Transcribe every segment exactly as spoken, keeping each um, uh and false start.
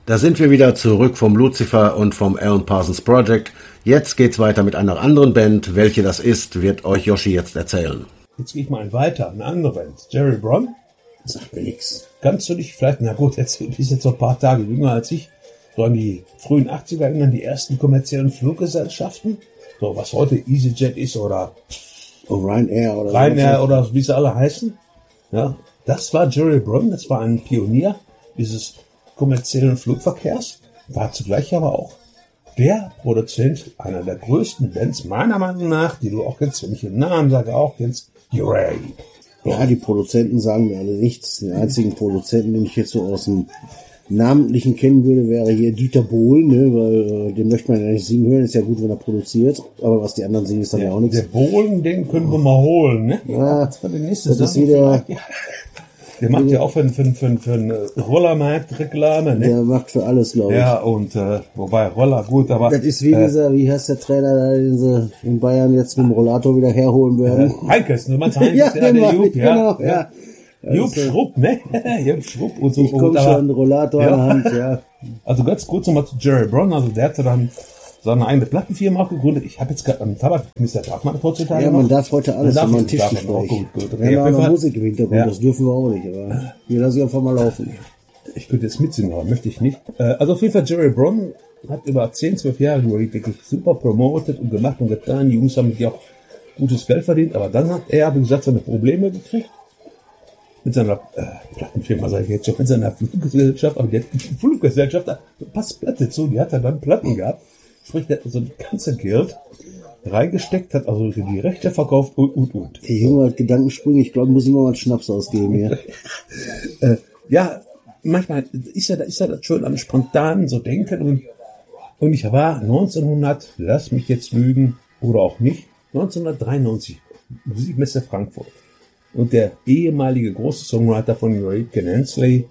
Da sind wir wieder zurück vom Lucifer und vom Alan Parsons Project. Jetzt geht's weiter mit einer anderen Band. Welche das ist, wird euch Yoshi jetzt erzählen. Jetzt gehe ich mal weiter, eine andere Band. Jerry Bron? Sagt mir nix. Kannst du dich vielleicht, na gut, jetzt bist jetzt noch ein paar Tage jünger als ich, so an die frühen achtziger erinnern, die ersten kommerziellen Fluggesellschaften? So, was heute EasyJet ist oder oh, Ryanair oder Ryanair so. Oder wie sie alle heißen. Ja, das war Jerry Bron, das war ein Pionier dieses kommerziellen Flugverkehrs, war zugleich aber auch der Produzent einer der größten Bands, meiner Meinung nach, die du auch kennst, wenn ich den Namen sage, auch kennst, Uriah Heep. Ja, die Produzenten sagen mir alle nichts. Den einzigen Produzenten, den ich jetzt so aus dem Namentlichen kennen würde, wäre hier Dieter Bohlen, ne, weil äh, den möchte man ja nicht singen hören, ist ja gut, wenn er produziert, aber was die anderen singen, ist dann ja, ja auch nichts. Der Bohlen, den können wir mal holen, ne? Ja, das, das ist wieder... Der macht ja auch für, für, für, für eine Rollermarkt-Reklame, ne? Der macht für alles, glaube ich. Ja, und äh, wobei Roller gut, aber... Das ist wie äh, dieser, wie heißt der Trainer da, den sie in Bayern jetzt mit dem Rollator wieder herholen werden. Äh, Heinkes, du meinst Heinkes, ja, ja, der Jupp, ja. Genau, ja. ja. Jupp Schrupp, ne? Jupp Schrupp und so. Ich komm schon, aber, Rollator ja. in der Hand, ja. Also ganz kurz nochmal zu Jerry Bron, also der hatte dann seine eigene Plattenfirma auch gegründet. Ich habe jetzt gerade am Tabak, Mister darf man heutzutage Ja, noch? man darf heute alles, wenn man Tisch besprechen. Gut, gut. Okay, wir haben noch Musik im Hintergrund, ja. Das dürfen wir auch nicht, aber wir lassen einfach mal laufen. Ich könnte jetzt mitsingen, aber möchte ich nicht. Also auf jeden Fall, Jerry Bron hat über zehn, zwölf Jahre wirklich super promotet und gemacht und getan. Die Jungs haben mit auch gutes Geld verdient, aber dann hat er, wie gesagt, seine Probleme gekriegt. Mit seiner äh, Plattenfirma, sage ich jetzt schon, mit seiner Fluggesellschaft, aber die Fluggesellschaft, da passt Platte zu, die hat er dann Platten gehabt. Sprich, der hat so das ganze Geld reingesteckt, hat also die Rechte verkauft und, und, und. Der Junge hat Gedankensprünge, ich glaube, muss ich mal einen Schnaps ausgeben, ja. äh, ja, manchmal ist ja, ist ja das schön an spontan so denken und, und ich war neunzehnhundert, lass mich jetzt lügen, oder auch nicht, neunzehnhundertdreiundneunzig, Musikmesse Frankfurt. Und der ehemalige große Songwriter von Uriah Heep, Ken Hensley,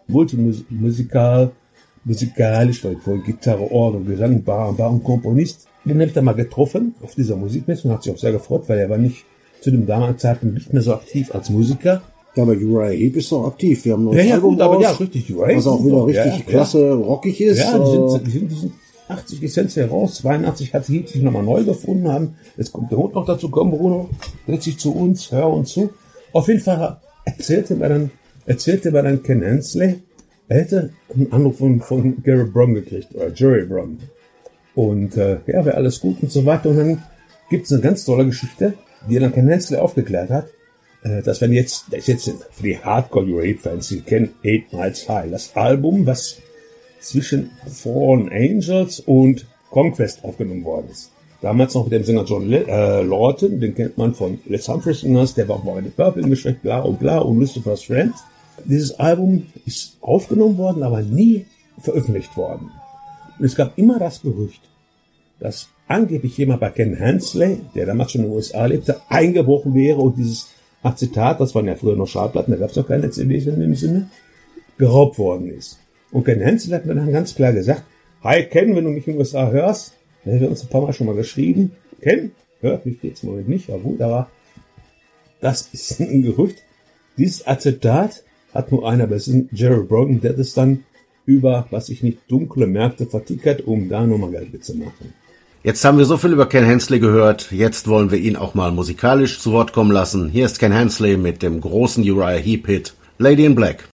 multimusikal, musikalisch, weil von Gitarre, Orgel, Gesang, Bar, Bar und Komponist. Den habe ich da mal getroffen auf dieser Musikmesse und hat sich auch sehr gefreut, weil er war nicht zu dem damaligen Zeitpunkt nicht mehr so aktiv als Musiker. Ja, aber Uriah Heep ist noch aktiv. Wir haben noch ein ja, ja, Album gut, aber raus, ja, richtig, Uriah Heep. was auch wieder richtig ja, klasse ja. rockig ist. Ja, die sind, die sind, die sind achtzig Lizenz heraus, zweiundachtzig hat Heep sich nochmal neu gefunden haben. Jetzt kommt der Hund noch dazu, komm Bruno, setz dich zu uns, hör uns zu. Auf jeden Fall erzählte mir dann, erzählte mir dann Ken Hensley, er hätte einen Anruf von, von Gary Bron gekriegt, oder Jerry Bron. Und äh, ja, wäre alles gut und so weiter. Und dann gibt es eine ganz tolle Geschichte, die dann Ken Hensley aufgeklärt hat, äh, dass wenn jetzt, das ist jetzt für die Hardcore-Uriah Heep-Fans, die kennen Eight Miles High, das Album, was zwischen Fallen Angels und Conquest aufgenommen worden ist. Damals noch mit dem Sänger John Le- äh, Lawton, den kennt man von Les Humphreys Singers, der war auch bei The Purple geschickt, bla und bla und Lucifer's Friends. Dieses Album ist aufgenommen worden, aber nie veröffentlicht worden. Und es gab immer das Gerücht, dass angeblich jemand bei Ken Hensley, der damals schon in den U S A lebte, eingebrochen wäre und dieses Zitat, das waren ja früher noch Schallplatten, da gab es noch keine C Ds in dem Sinne, geraubt worden ist. Und Ken Hensley hat mir dann ganz klar gesagt, hi Ken, wenn du mich in den U S A hörst, da haben wir uns ein paar Mal schon mal geschrieben, Ken, hört mich jetzt mal nicht, aber gut, aber das ist ein Gerücht. Dieses Acetat hat nur einer, das ist Jerry Bron, der das dann über, was ich nicht, dunkle Märkte vertickert, um da nochmal Geld zu machen. Jetzt haben wir so viel über Ken Hensley gehört, jetzt wollen wir ihn auch mal musikalisch zu Wort kommen lassen. Hier ist Ken Hensley mit dem großen Uriah Heep-Hit Lady in Black.